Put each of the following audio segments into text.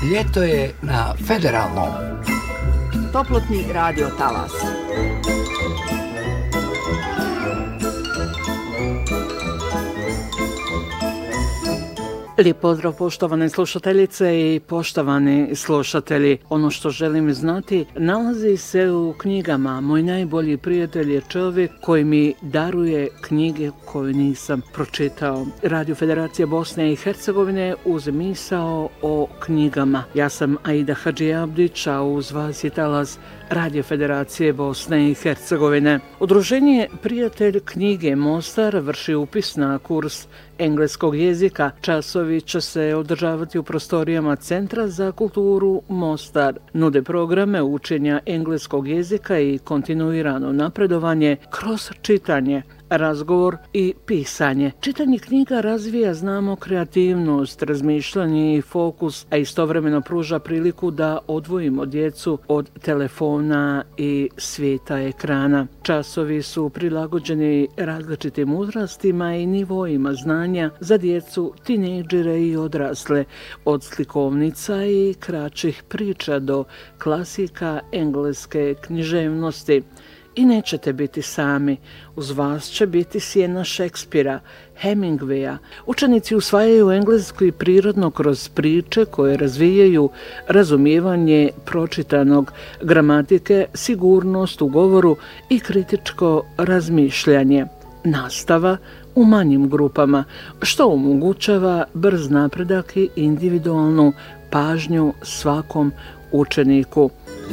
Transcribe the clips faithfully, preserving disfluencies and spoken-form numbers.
Ljeto je na Federalnom. Toplotni radio talas. Lijep pozdrav poštovane slušateljice i poštovani slušatelji. Ono što želim znati nalazi se u knjigama. Moj najbolji prijatelj je čovjek koji mi daruje knjige koje nisam pročitao. Radio Federacija Bosne i Hercegovine uz misao o knjigama. Ja sam Aida Hadžiabdić, a uz vas je talas Radio Federacije Bosne i Hercegovine. Udruženje Prijatelj knjige Mostar vrši upis na kurs engleskog jezika. Časovi će se održavati u prostorijama Centra za kulturu Mostar. Nude programe učenja engleskog jezika i kontinuirano napredovanje kroz čitanje, razgovor i pisanje. Čitanje knjiga razvija, znamo, kreativnost, razmišljanje i fokus, a istovremeno pruža priliku da odvojimo djecu od telefona i svijeta ekrana. Časovi su prilagođeni različitim uzrastima i nivoima znanja za djecu, tinejdžere i odrasle, od slikovnica i kraćih priča do klasika engleske književnosti. I nećete biti sami, uz vas će biti sjena Šekspira, Hemingwaya. Učenici usvajaju engleski prirodno kroz priče koje razvijaju razumijevanje pročitanog, gramatike, sigurnost u govoru i kritičko razmišljanje. Nastava u manjim grupama, što omogućava brz napredak i individualnu pažnju svakom učeniku.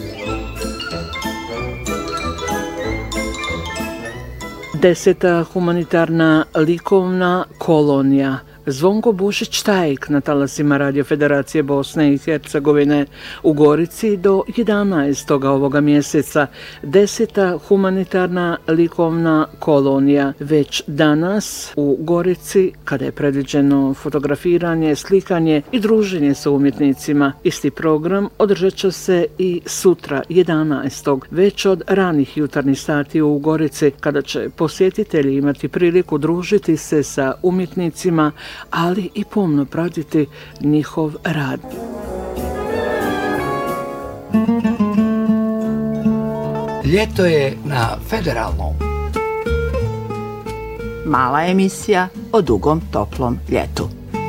Deseta humanitarna likovna kolonija. Zvonko Bušić-Tajk na talasima Radio Federacije Bosne i Hercegovine u Gorici do jedanaestog ovoga mjeseca. Deseta humanitarna likovna kolonija. Već danas u Gorici, kada je predviđeno fotografiranje, slikanje i druženje sa umjetnicima. Isti program održat će se i sutra jedanaestog već od ranih jutarnjih sati u Gorici, kada će posjetitelji imati priliku družiti se sa umjetnicima, ali i pomno pratiti njihov rad. Ljeto je na Federalnom. Mala emisija o dugom toplom ljetu.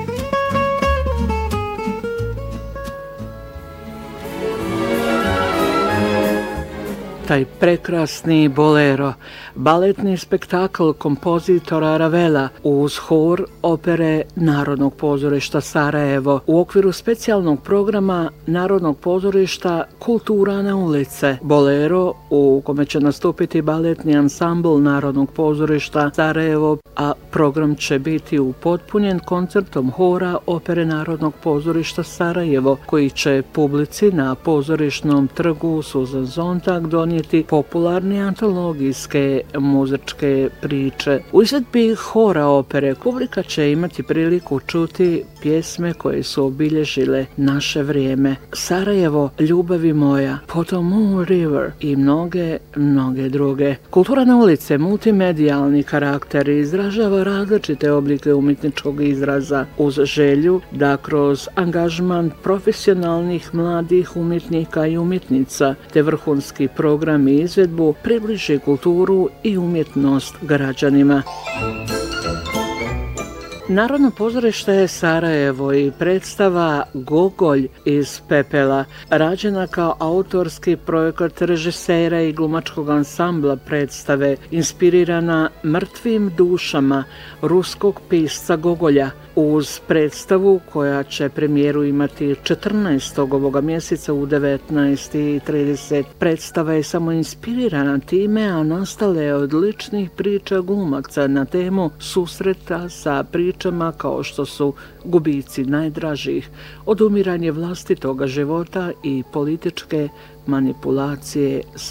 Taj prekrasni bolero, baletni spektakl kompozitora Ravela uz hor opere Narodnog pozorišta Sarajevo u okviru specijalnog programa Narodnog pozorišta Kultura na ulice. Bolero u kome će nastupiti baletni ansambl Narodnog pozorišta Sarajevo, a program će biti upotpunjen koncertom hora opere Narodnog pozorišta Sarajevo, koji će publici na pozorišnom trgu Suzan Zontag donijeti popularne antologijske muzičke priče. U izvedbi hora opere publika će imati priliku čuti pjesme koje su obilježile naše vrijeme. Sarajevo, ljubavi moja, potom Moon River i mnoge, mnoge druge. Kultura na ulice, multimedijalni karakter, izražava različite oblike umjetničkog izraza uz želju da kroz angažman profesionalnih mladih umjetnika i umjetnica te vrhunski program i izvedbu približi kulturu i umjetnost građanima. Narodno pozorište Sarajevo i predstava Gogolj iz pepela, rađena kao autorski projekat režisera i glumačkog ansambla predstave, inspirirana mrtvim dušama ruskog pisca Gogolja, uz predstavu koja će premijeru imati četrnaestog ovoga mjeseca u devetnaest i trideset. Predstava je samo inspirirana time, a nastala je od ličnih priča glumaca na temu susreta sa pričama kao što su gubici najdražih, odumiranje vlastitoga života i političke manipulacije s